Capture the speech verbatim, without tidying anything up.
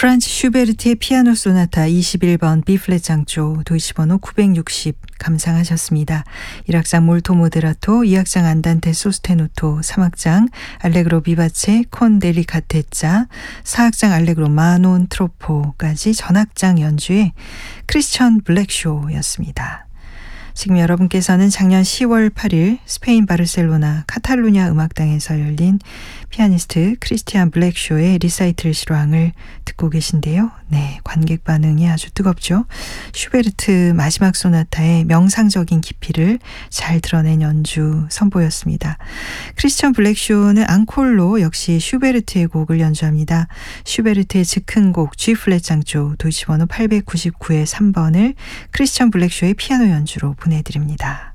프란츠 슈베르트의 피아노 소나타 이십일 번 B플랫 장조 도이치번호 구백육십 감상하셨습니다. 일 악장 몰토 모데라토, 이 악장 안단테 소스테노토, 삼 악장 알레그로 비바체 콘 델리카테짜, 사 악장 알레그로 마논 트로포까지 전악장 연주의 크리스천 블랙쇼였습니다. 지금 여러분께서는 작년 시월 팔일 스페인 바르셀로나 카탈루냐 음악당에서 열린 피아니스트 크리스티안 블랙쇼의 리사이틀 실황을 듣고 계신데요. 네, 관객 반응이 아주 뜨겁죠. 슈베르트 마지막 소나타의 명상적인 깊이를 잘 드러낸 연주 선보였습니다. 크리스티안 블랙쇼는 앙콜로 역시 슈베르트의 곡을 연주합니다. 슈베르트의 즉흥곡 G플랫 장조 도이치번호 팔백구십구의 삼 번을 크리스티안 블랙쇼의 피아노 연주로 보내드립니다.